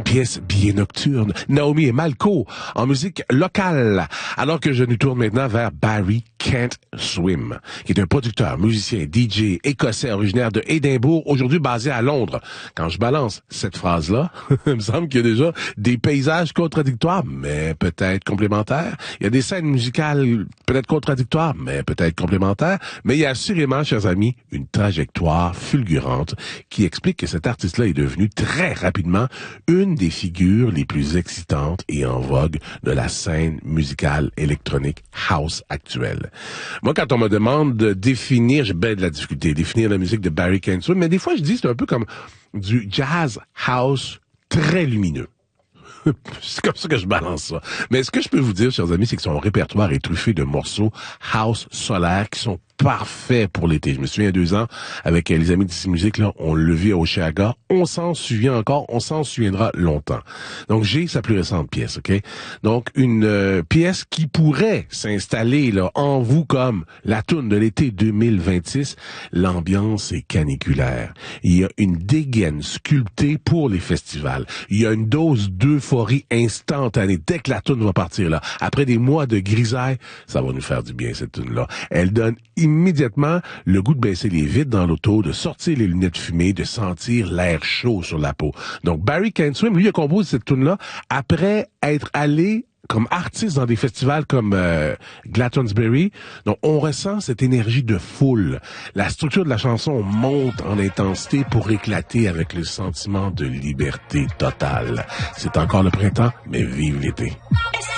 pièce bien nocturne. Naomi et Malco en musique locale. Alors que je nous tourne maintenant vers Barry Can't Swim, qui est un producteur, musicien, DJ écossais originaire de Édimbourg, aujourd'hui basé à Londres. Quand je balance cette phrase-là, il me semble qu'il y a déjà des paysages contradictoires, mais peut-être complémentaires. Il y a des scènes musicales peut-être contradictoires, mais peut-être complémentaires. Mais il y a assurément, chers amis, une trajectoire fulgurante qui explique que cet artiste-là est devenu très rapidement une des figures les plus excitantes et en vogue de la scène musicale électronique house actuelle. Moi, quand on me demande de définir, j'ai bien de la difficulté, définir la musique de Barry Can't Swim, mais des fois, je dis c'est un peu comme du jazz house très lumineux. C'est comme ça que je balance ça. Mais ce que je peux vous dire, chers amis, c'est que son répertoire est truffé de morceaux house solaires qui sont parfaits pour l'été. Je me souviens, il y a 2 ans, avec les amis d'ici musique, là, on le vit à Oshéaga. On s'en souvient encore, on s'en souviendra longtemps. Donc, j'ai sa plus récente pièce, OK? Donc, une pièce qui pourrait s'installer là en vous comme la toune de l'été 2026. L'ambiance est caniculaire. Il y a une dégaine sculptée pour les festivals. Il y a une dose d'euphorie instantanée dès que la toune va partir là. Après des mois de grisaille, ça va nous faire du bien, cette toune-là. Elle donne immédiatement le goût de baisser les vitres dans l'auto, de sortir les lunettes fumées, de sentir l'air chaud sur la peau. Donc, Barry Can't Swim, lui, il a composé cette tune-là après être allé comme artiste dans des festivals comme Glastonbury. Donc, on ressent cette énergie de foule. La structure de la chanson monte en intensité pour éclater avec le sentiment de liberté totale. C'est encore le printemps, mais vive l'été.